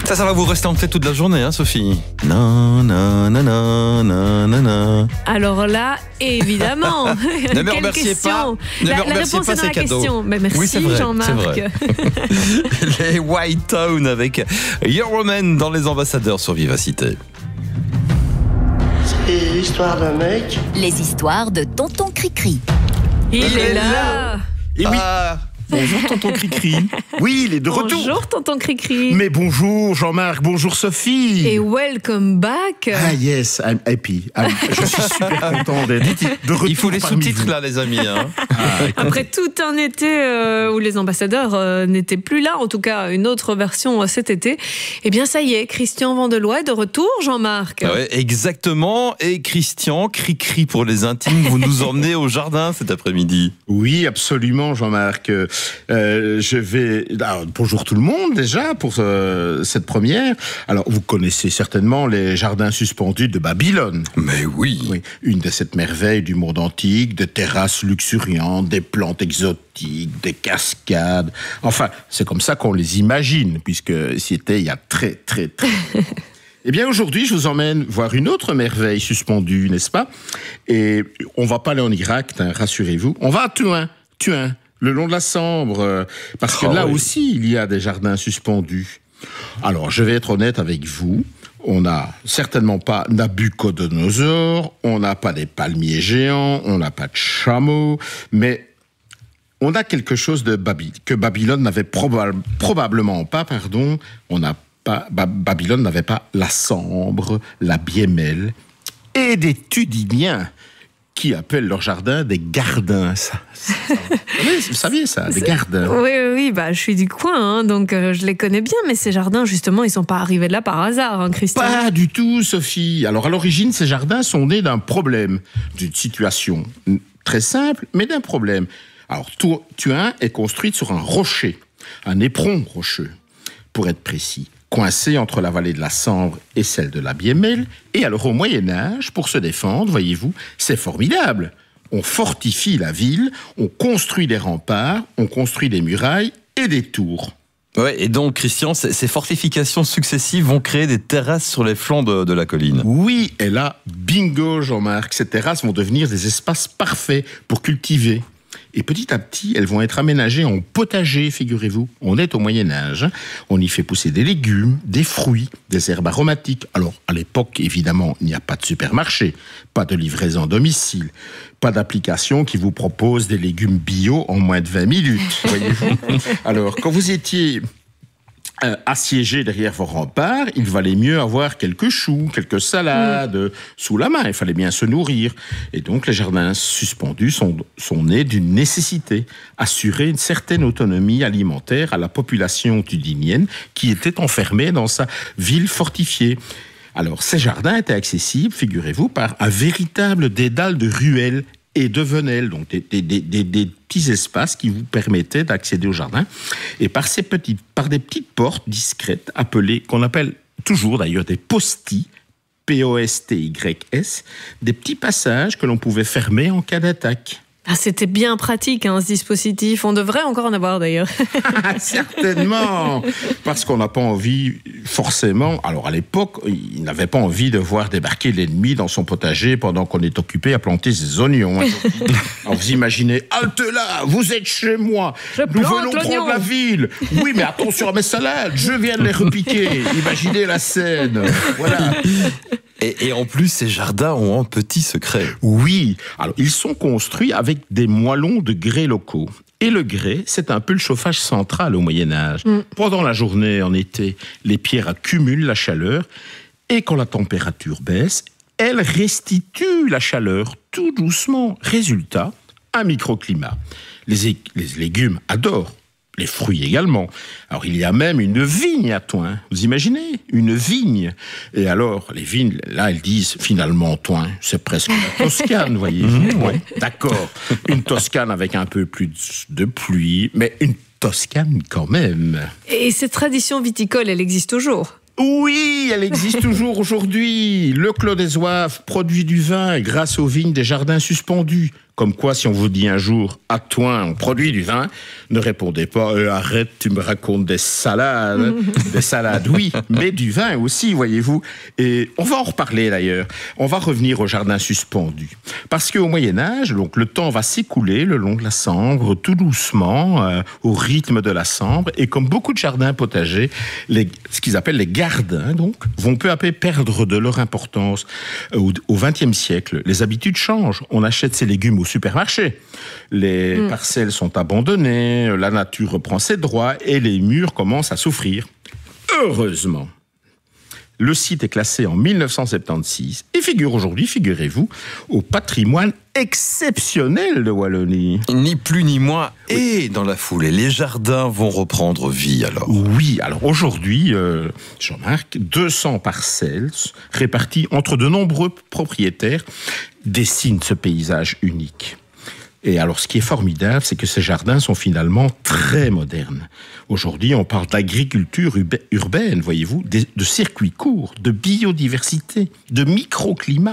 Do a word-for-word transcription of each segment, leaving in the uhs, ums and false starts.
Ça, ça va vous rester en tête toute la journée, hein, Sophie? Non, non, non, non, non, non, non. Alors là, évidemment. Ne me remerciez pas. Ne la, me la remerciez réponse pas, est dans c'est la cadeau. question. Mais merci, oui, c'est vrai, Jean-Marc. C'est vrai. Les White Town avec Euroman dans Les Ambassadeurs sur Vivacité. C'est l'histoire d'un mec. Les histoires de Tonton Cricri. Il, Il est est là. là. Et oui, Ah, bonjour, tonton Cricri. oui, il est de retour. Bonjour, tonton Cricri. Mais bonjour Jean-Marc, bonjour Sophie. Et welcome back. Ah yes, I'm happy. I'm- je suis super content d'être de retour Il faut les parmi sous-titres vous. là, les amis. Hein. Après tout un été euh, où les ambassadeurs euh, n'étaient plus là, en tout cas une autre version euh, cet été, eh bien ça y est, Christian Vandelois est de retour, Jean-Marc. Ouais, exactement. Et Christian, Cricri pour les intimes, vous nous emmenez au jardin cet après-midi. Oui, absolument Jean-Marc. Euh, je vais... Alors, bonjour tout le monde déjà pour euh, cette première. Alors vous connaissez certainement les jardins suspendus de Babylone. Mais oui. Oui, une de ces merveilles du monde antique, des terrasses luxuriantes, des plantes exotiques, des cascades. Enfin, c'est comme ça qu'on les imagine, puisque c'était il y a très, très, très longtemps. Eh bien, aujourd'hui, je vous emmène voir une autre merveille suspendue, n'est-ce pas? Et on va pas aller en Irak, hein, rassurez-vous. On va à Thuin, Thuin, le long de la Sambre, euh, parce que Oh, là oui. aussi, il y a des jardins suspendus. Alors, je vais être honnête avec vous. On n'a certainement pas Nabucodonosor, on n'a pas des palmiers géants, on n'a pas de chameaux, mais on a quelque chose de Baby, que Babylone n'avait proba- probablement pas, pardon. On n'a pas, Ba- Babylone n'avait pas la Sambre, la Biémelle et des Tudiniens qui appellent leur jardin des gardins. Ça, ça- oui, vous saviez ça, des gardins. Oui, oui, oui, bah, je suis du coin, hein, donc euh, je les connais bien, mais ces jardins, justement, ils sont pas arrivés là par hasard, hein, Christian. Pas du tout, Sophie. Alors, à l'origine, ces jardins sont nés d'un problème, d'une situation très simple, mais d'un problème. Alors, Tou- Thuin est construite sur un rocher, un éperon rocheux, pour être précis, coincé entre la vallée de la Sambre et celle de la Biémelle. Et alors, au Moyen-Âge, pour se défendre, voyez-vous, c'est formidable. On fortifie la ville, on construit des remparts, on construit des murailles et des tours. Ouais, et donc, Christian, ces, ces fortifications successives vont créer des terrasses sur les flancs de, de la colline. Oui, et là, bingo Jean-Marc, ces terrasses vont devenir des espaces parfaits pour cultiver. Et petit à petit, elles vont être aménagées en potager, figurez-vous. On est au Moyen-Âge. Hein. On y fait pousser des légumes, des fruits, des herbes aromatiques. Alors, à l'époque, évidemment, il n'y a pas de supermarché, pas de livraison à domicile, pas d'application qui vous propose des légumes bio en moins de vingt minutes, voyez-vous. Alors, quand vous étiez Euh, assiégés derrière vos remparts, il valait mieux avoir quelques choux, quelques salades mmh. sous la main. Il fallait bien se nourrir. Et donc, les jardins suspendus sont, sont nés d'une nécessité, assurer une certaine autonomie alimentaire à la population tudinienne qui était enfermée dans sa ville fortifiée. Alors, ces jardins étaient accessibles, figurez-vous, par un véritable dédale de ruelles et de venelles, donc des, des, des, des, des petits espaces qui vous permettaient d'accéder au jardin, et par, ces petites, par des petites portes discrètes, appelées, qu'on appelle toujours d'ailleurs des postis, P O S T Y S, des petits passages que l'on pouvait fermer en cas d'attaque. Ah, c'était bien pratique, hein, ce dispositif. On devrait encore en avoir, d'ailleurs. Certainement, parce qu'on n'a pas envie, forcément... Alors, à l'époque, il n'avait pas envie de voir débarquer l'ennemi dans son potager pendant qu'on est occupé à planter ses oignons. Alors, vous imaginez, halte là, vous êtes chez moi, Je nous plante venons l'oignon. prendre la ville. Oui, mais attention à mes salades, je viens de les repiquer. Imaginez la scène. Voilà. Et, et en plus, ces jardins ont un petit secret. Oui, alors ils sont construits avec des moellons de grès locaux. Et le grès, c'est un peu le chauffage central au Moyen-Âge. Mm. Pendant la journée, en été, les pierres accumulent la chaleur et quand la température baisse, elles restituent la chaleur tout doucement. Résultat, un microclimat. Les, é- les légumes adorent. Les fruits également. Alors, il y a même une vigne à Thuin. Vous imaginez? Une vigne. Et alors, les vignes, là, elles disent, finalement, Thuin, c'est presque la Toscane, vous voyez. Mmh, ouais, d'accord. Une Toscane avec un peu plus de pluie, mais une Toscane quand même. Et cette tradition viticole, elle existe toujours? Oui, elle existe toujours aujourd'hui. Le Clos des Oeufs produit du vin grâce aux vignes des jardins suspendus. Comme quoi, si on vous dit un jour, à Thoin, on produit du vin, ne répondez pas, euh, arrête, tu me racontes des salades. Des salades, oui, mais du vin aussi, voyez-vous. Et on va en reparler d'ailleurs. On va revenir au jardin suspendu. Parce qu'au Moyen-Âge, donc, le temps va s'écouler le long de la Sambre, tout doucement, euh, au rythme de la Sambre. Et comme beaucoup de jardins potagers, les, ce qu'ils appellent les gardins, donc, vont peu à peu perdre de leur importance. Au, au vingtième siècle, les habitudes changent. On achète ses légumes au supermarché. Les mmh. parcelles sont abandonnées, la nature reprend ses droits et les murs commencent à souffrir. Heureusement, le site est classé en mille neuf cent soixante-seize et figure aujourd'hui, figurez-vous, au patrimoine exceptionnel de Wallonie. Ni plus ni moins. Et dans la foulée, les jardins vont reprendre vie alors. Oui, alors aujourd'hui, euh, Jean-Marc, deux cents parcelles réparties entre de nombreux propriétaires dessinent ce paysage unique. Et alors, ce qui est formidable, c'est que ces jardins sont finalement très modernes. Aujourd'hui, on parle d'agriculture urbaine, voyez-vous, de circuits courts, de biodiversité, de microclimat.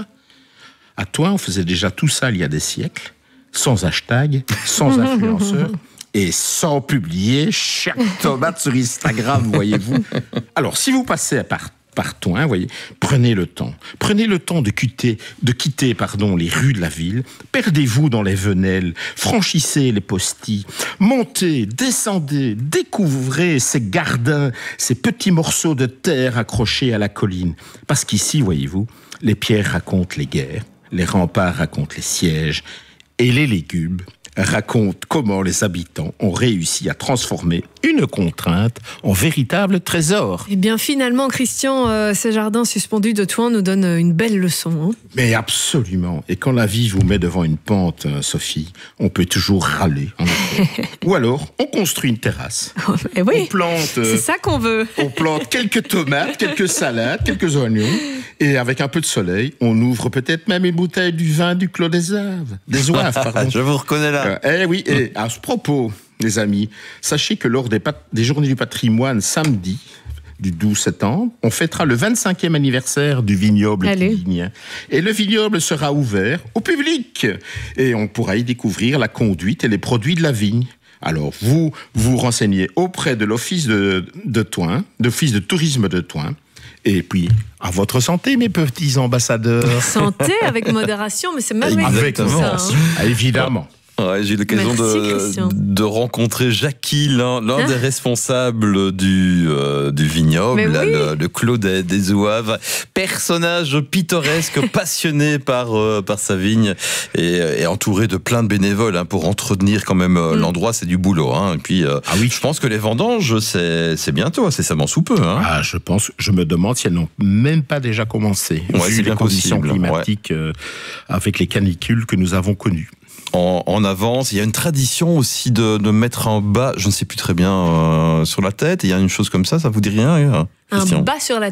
À Thoin, on faisait déjà tout ça il y a des siècles, sans hashtag, sans influenceurs et sans publier chaque tomate sur Instagram, voyez-vous. Alors, si vous passez par par Thoin, voyez, prenez le temps. Prenez le temps de quitter, de quitter pardon, les rues de la ville. Perdez-vous dans les venelles, franchissez les postis, montez, descendez, découvrez ces gardins, ces petits morceaux de terre accrochés à la colline. Parce qu'ici, voyez-vous, les pierres racontent les guerres, les remparts racontent les sièges, et les légumes racontent comment les habitants ont réussi à transformer une contrainte en véritable trésor. Eh bien, finalement, Christian, euh, ces jardins suspendus de Thoin nous donnent une belle leçon. Hein. Mais absolument. Et quand la vie vous met devant une pente, euh, Sophie, on peut toujours râler. En Ou alors, on construit une terrasse. Oh, eh oui, on plante, euh, c'est ça qu'on veut. On plante quelques tomates, quelques salades, quelques oignons. Et avec un peu de soleil, on ouvre peut-être même une bouteille du vin du Clos des Aves. Des Oaves, pardon. Je vous reconnais là. Euh, eh oui, et à ce propos, les amis, sachez que lors des, pat- des Journées du patrimoine, samedi, du douze septembre, on fêtera le vingt-cinquième anniversaire du vignoble Quilligny. Et le vignoble sera ouvert au public. Et on pourra y découvrir la conduite et les produits de la vigne. Alors, vous vous renseignez auprès de l'Office de, de Thoin, d'Office de tourisme de Thoin. Et puis, à votre santé, mes petits ambassadeurs. Santé avec modération, mais c'est merveilleux. Avec tout ça. Hein. Évidemment. Ouais, j'ai eu l'occasion Merci, de, de rencontrer Jackie, l'un, l'un Ah. des responsables du, euh, du vignoble, Mais là, oui. le, le Clos des, des Ouaves. Personnage pittoresque, passionné par, euh, par sa vigne et, et entouré de plein de bénévoles hein, pour entretenir quand même euh, Mm. l'endroit. C'est du boulot. Hein. Et puis, euh, Ah oui. je pense que les vendanges, c'est, c'est bientôt, c'est ça sous peu. Hein. Ah, je pense, je me demande si elles n'ont même pas déjà commencé, Ouais, vu c'est les bien conditions possible, climatiques euh, avec les canicules que nous avons connues. En, en avance, il y a une tradition aussi de, de mettre un bas, je ne sais plus très bien, euh, sur la tête. Il y a une chose comme ça, ça vous dit rien, hein, Un Christian? bas sur la